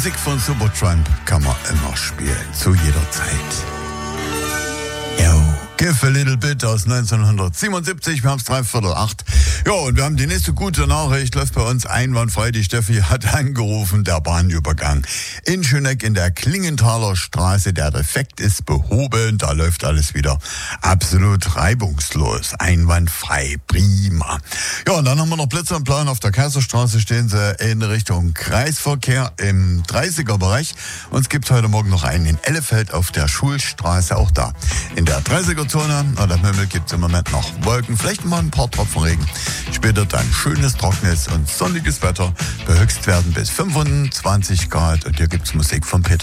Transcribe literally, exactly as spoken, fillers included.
Musik von Supertramp kann man immer spielen, zu jeder Zeit. Yo, Give a Little Bit aus neunzehnhundertsiebenundsiebzig, wir haben es dreiviertel acht. Ja, und wir haben die nächste gute Nachricht, läuft bei uns einwandfrei. Die Steffi hat angerufen, der Bahnübergang in Schöneck in der Klingenthaler Straße, der Defekt ist behoben, da läuft alles wieder absolut reibungslos, einwandfrei, prima. Ja, und dann haben wir noch Blitzer im Plan, auf der Kaiserstraße stehen sie in Richtung Kreisverkehr im dreißiger-Bereich. Und es gibt heute Morgen noch einen in Ellefeld auf der Schulstraße, auch da. In der dreißiger-Zone, an der Himmel gibt es im Moment noch Wolken, vielleicht mal ein paar Tropfen Regen. Später dann schönes, trockenes und sonniges Wetter bei Höchstwerten bis fünfundzwanzig Grad. Und hier gibt's Musik von Peter